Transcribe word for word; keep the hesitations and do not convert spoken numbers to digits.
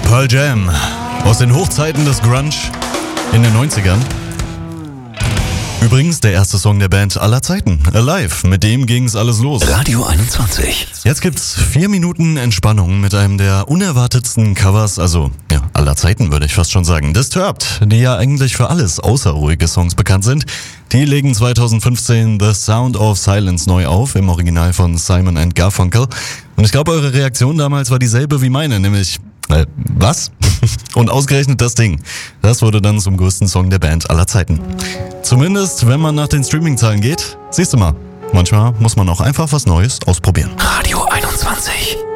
Pearl Jam aus den Hochzeiten des Grunge in den neunzigern. Übrigens der erste Song der Band aller Zeiten, Alive, mit dem ging's alles los. Radio einundzwanzig. Jetzt gibt's vier Minuten Entspannung mit einem der unerwartetsten Covers, also ja, aller Zeiten würde ich fast schon sagen. Disturbed, die ja eigentlich für alles außer ruhige Songs bekannt sind, die legen zweitausendfünfzehn The Sound of Silence neu auf, im Original von Simon and Garfunkel. Und ich glaube, eure Reaktion damals war dieselbe wie meine, nämlich, äh, was? Und ausgerechnet das Ding, das wurde dann zum größten Song der Band aller Zeiten. Zumindest, wenn man nach den Streaming-Zahlen geht, siehst du mal, manchmal muss man auch einfach was Neues ausprobieren. Radio einundzwanzig.